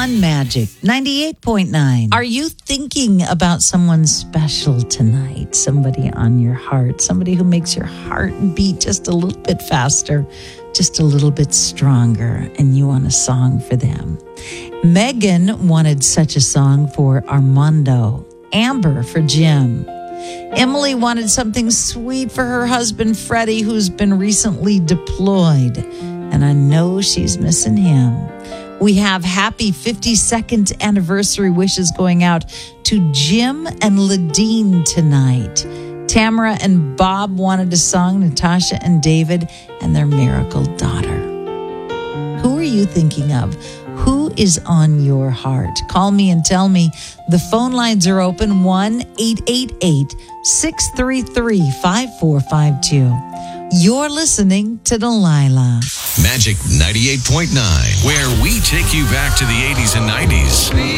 on Magic 98.9. Are you thinking about someone special tonight? Somebody on your heart, somebody who makes your heart beat just a little bit faster, just a little bit stronger, and you want a song for them. Megan wanted such a song for Armando. Amber for Jim. Emily wanted something sweet for her husband, Freddie, who's been recently deployed. And I know she's missing him. We have happy 52nd anniversary wishes going out to Jim and Ladine tonight. Tamara and Bob wanted a song, Natasha and David, and their miracle daughter. Who are you thinking of? Who is on your heart? Call me and tell me. The phone lines are open, 1-888-633-5452. You're listening to Delilah. Magic 98.9, where we take you back to the 80s and 90s.